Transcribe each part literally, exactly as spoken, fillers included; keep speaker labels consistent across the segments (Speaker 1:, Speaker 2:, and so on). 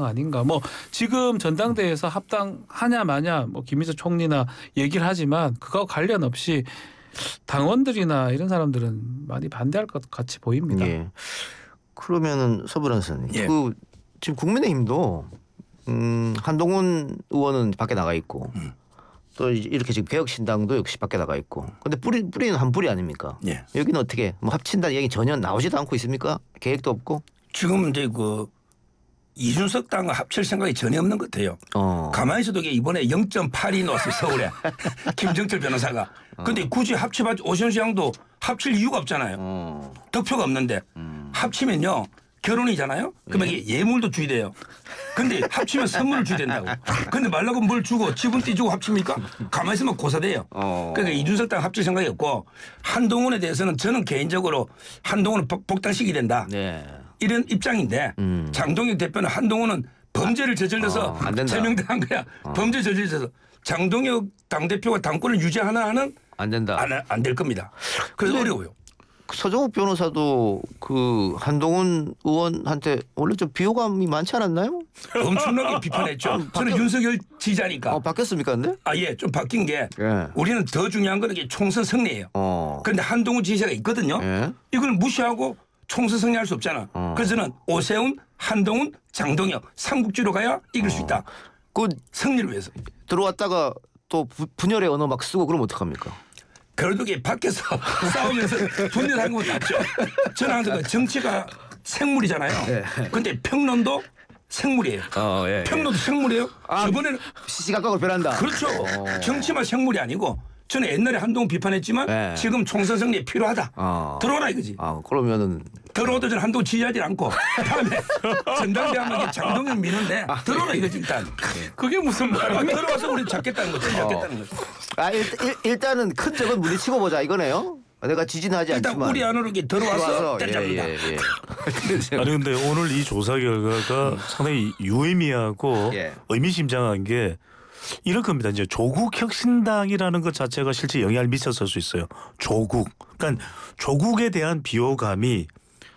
Speaker 1: 상황 아닌가. 뭐 지금 전당대회에서 합당하냐 마냐 뭐 김희수 총리나 얘기를 하지만 그거와 관련 없이 당원들이나 이런 사람들은 많이 반대할 것 같이 보입니다.
Speaker 2: 예. 그러면은 서부란 선생님,
Speaker 3: 예.
Speaker 2: 그 지금 국민의힘도 음, 한동훈 의원은 밖에 나가 있고
Speaker 3: 음.
Speaker 2: 또 이렇게 지금 개혁신당도 역시 밖에 나가 있고. 근데 뿌리 뿌리는 한 뿌리 아닙니까?
Speaker 3: 예.
Speaker 2: 여기는 어떻게 뭐 합친다는 얘기 전혀 나오지도 않고 있습니까? 계획도 없고.
Speaker 3: 지금 이제 그 이준석 당과 합칠 생각이 전혀 없는 것 같아요.
Speaker 2: 어.
Speaker 3: 가만히 있어도 이번에 영 점 팔이 넣었어요. 서울에. 김정철 변호사가. 근데 굳이 합쳐봤자 오세훈 시장도 합칠 이유가 없잖아요.
Speaker 2: 어.
Speaker 3: 득표가 없는데
Speaker 2: 음.
Speaker 3: 합치면요. 결혼이잖아요. 그러면 이게 예물도 줘야 돼요. 근데 합치면 선물을 줘야 된다고. 근데 말라고 뭘 주고 지분 떼주고 합칩니까? 가만히 있으면 고사돼요.
Speaker 2: 어.
Speaker 3: 그러니까 이준석 당 합칠 생각이 없고 한동훈에 대해서는 저는 개인적으로 한동훈은 복- 복당시켜야 된다.
Speaker 2: 네.
Speaker 3: 이런 입장인데
Speaker 2: 음.
Speaker 3: 장동혁 대표는 한동훈은 범죄를 저질러서
Speaker 2: 어, 안 된다.
Speaker 3: 제명당한 거야.
Speaker 2: 어.
Speaker 3: 범죄 저질러서 장동혁 당대표가 당권을 유지하나 하는
Speaker 2: 안 된다.
Speaker 3: 안 될 겁니다. 그래서
Speaker 2: 근데
Speaker 3: 어려워요.
Speaker 2: 서정욱 변호사도 그 한동훈 의원한테 원래 좀 비호감이 많지 않았나요?
Speaker 3: 엄청나게 비판했죠. 저는 윤석열 지지자니까.
Speaker 2: 어, 바뀌었습니까, 근데?
Speaker 3: 아, 예, 좀 바뀐 게
Speaker 2: 예.
Speaker 3: 우리는 더 중요한 건 이게 총선 승리예요.
Speaker 2: 어.
Speaker 3: 그런데 한동훈 지지자가 있거든요.
Speaker 2: 예.
Speaker 3: 이걸 무시하고 총선 승리할 수 없잖아.
Speaker 2: 어.
Speaker 3: 그래서 저는 오세훈, 한동훈, 장동혁 삼국지로 가야 이길 수 있다.
Speaker 2: 그
Speaker 3: 승리를 위해서.
Speaker 2: 들어왔다가 또 부- 분열의 언어 막 쓰고 그러면 어떡합니까?
Speaker 3: 그래도 이게 밖에서 싸우면서 분열하는 것도 낫죠. 저는 항상 그 정치가 생물이잖아요. 근데 평론도 생물이에요.
Speaker 2: 어, 예.
Speaker 3: 평론도 생물이에요.
Speaker 2: 아,
Speaker 3: 저번에는
Speaker 2: 시각각으로 변한다.
Speaker 3: 그렇죠.
Speaker 2: 어.
Speaker 3: 정치만 생물이 아니고 저는 옛날에 한동훈 비판했지만
Speaker 2: 네.
Speaker 3: 지금 총선 승리에 필요하다.
Speaker 2: 어.
Speaker 3: 들어오라 이거지.
Speaker 2: 아, 그러면은
Speaker 3: 들어오도 저는 한동훈 지지하지 않고 다음에 전당대 하면 장동혁 미는데 들어오라 이거지 일단.
Speaker 1: 그게 무슨
Speaker 3: 아,
Speaker 1: 말입니까?
Speaker 3: 들어와서 우리 잡겠다는 거죠. 잡겠다는 거죠.
Speaker 2: 아, 일, 일, 일단은 큰 적은 물리치고 보자 이거네요. 내가 지지는 하지
Speaker 3: 일단
Speaker 2: 않지만
Speaker 3: 우리 안으로 이렇게 들어와서
Speaker 2: 들어와서,
Speaker 3: 때려잡는다.
Speaker 2: 예, 예, 예.
Speaker 4: 아니 근데 오늘 이 조사 결과가 상당히 유의미하고
Speaker 2: 예.
Speaker 4: 의미심장한 게 이럴 겁니다. 이제 조국 혁신당이라는 것 자체가 실제 영향을 미쳤을 수 있어요. 조국. 그러니까 조국에 대한 비호감이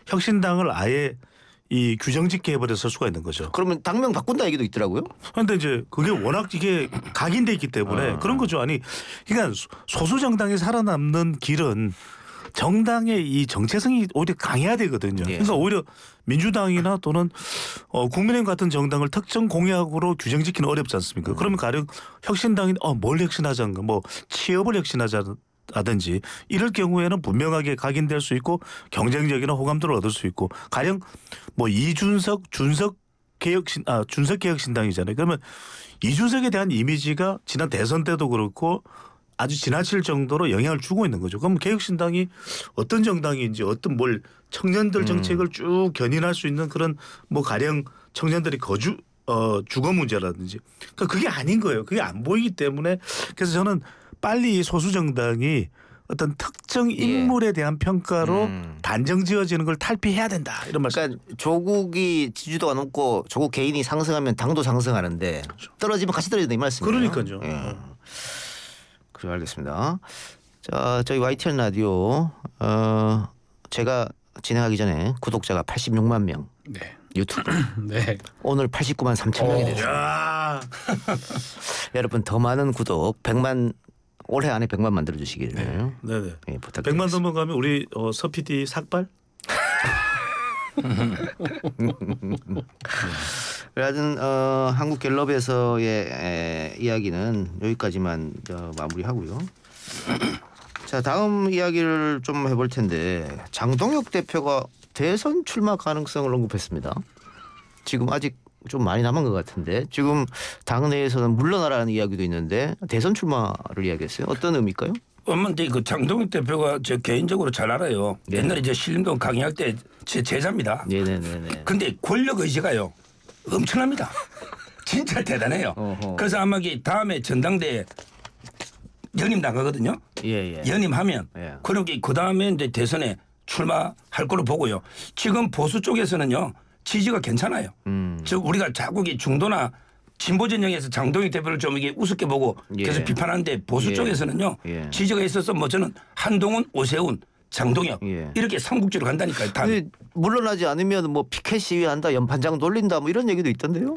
Speaker 4: 혁신당을 아예 이 규정짓게 해버렸을 수가 있는 거죠.
Speaker 2: 그러면 당명 바꾼다 얘기도 있더라고요.
Speaker 4: 그런데 이제 그게 워낙 이게 각인돼 있기 때문에
Speaker 2: 어.
Speaker 4: 그런 거죠. 아니 그러니까 소수 정당이 살아남는 길은 정당의 이 정체성이 오히려 강해야 되거든요.
Speaker 2: 예.
Speaker 4: 그래서 오히려 민주당이나 또는 어, 국민의힘 같은 정당을 특정 공약으로 규정짓기는 어렵지 않습니까? 그러면 가령 혁신당이 어, 뭘 혁신하자는가 뭐 취업을 혁신하자 라든지 이럴 경우에는 분명하게 각인될 수 있고 경쟁력이나 호감도를 얻을 수 있고 가령 뭐 이준석 준석 개혁신 아 준석 개혁신당이잖아요. 그러면 이준석에 대한 이미지가 지난 대선 때도 그렇고 아주 지나칠 정도로 영향을 주고 있는 거죠. 그럼 개혁신당이 어떤 정당인지 어떤 뭘 청년들 정책을 쭉 견인할 수 있는 그런 뭐 가령 청년들이 거주 어 주거 문제라든지 그러니까 그게 아닌 거예요. 그게 안 보이기 때문에 그래서 저는 빨리 소수 정당이 어떤 특정 인물에 대한 평가로
Speaker 2: 음.
Speaker 4: 단정 지어지는 걸 탈피해야 된다 이런 말씀.
Speaker 2: 그러니까 조국이 지지도가 높고 조국 개인이 상승하면 당도 상승하는데 떨어지면 같이 떨어진다 이 말씀이에요.
Speaker 4: 그러니까요.
Speaker 2: 예. 그래 알겠습니다. 자, 저희 와이티엔 라디오 어, 제가 진행하기 전에 구독자가 팔십육만 명
Speaker 1: 네.
Speaker 2: 유튜브
Speaker 1: 네.
Speaker 2: 오늘 팔십구만 삼천 명이 됐습니다.
Speaker 4: 야.
Speaker 2: 여러분 더 많은 구독 백만 올해 안에 백만 만들어 주시기를
Speaker 4: 네네.
Speaker 2: 예, 부탁드립니다.
Speaker 4: 백만 넘어가면 우리 어, 서 피디 삭발?
Speaker 2: 하여튼 어, 한국갤럽에서의 에, 이야기는 여기까지만 저, 마무리하고요. 자, 다음 이야기를 좀 해볼 텐데 장동혁 대표가 대선 출마 가능성을 언급했습니다. 지금 아직 좀 많이 남은 것 같은데 지금 당내에서는 물러나라는 이야기도 있는데 대선 출마를 이야기했어요. 어떤 의미일까요?
Speaker 3: 엄마한테 그 장동혁 대표가 저 개인적으로 잘 알아요.
Speaker 2: 네.
Speaker 3: 옛날에 저 신림동 강의할 때 제 제자입니다.
Speaker 2: 네네네네.
Speaker 3: 근데 권력 의지가요 엄청납니다. 진짜 대단해요.
Speaker 2: 어허.
Speaker 3: 그래서 아마 이 다음에 전당대회 연임 나가거든요.
Speaker 2: 예예.
Speaker 3: 연임하면
Speaker 2: 예.
Speaker 3: 그러게 그 다음에 이제 대선에 출마할 거로 보고요. 지금 보수 쪽에서는요 지지가 괜찮아요.
Speaker 2: 음.
Speaker 3: 즉 우리가 자꾸 이 중도나 진보 진영에서 장동혁 대표를 좀 이게 우습게 보고
Speaker 2: 예.
Speaker 3: 계속 비판하는데 보수
Speaker 2: 예.
Speaker 3: 쪽에서는요
Speaker 2: 예.
Speaker 3: 지지가 있어서 뭐 저는 한동훈, 오세훈, 장동혁
Speaker 2: 예.
Speaker 3: 이렇게 삼국지로 간다니까요. 다.
Speaker 2: 근데 물러나지 않으면 뭐 피켓 시위한다, 연판장 돌린다, 뭐 이런 얘기도 있던데요.